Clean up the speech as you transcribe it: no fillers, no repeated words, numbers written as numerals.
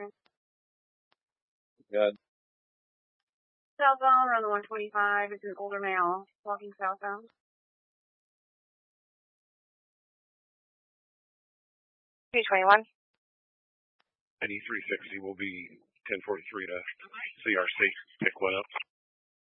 Good. Southbound around the 125. It's an older male walking southbound. 221. 9360 will be 1043 to CRC. Pick one up.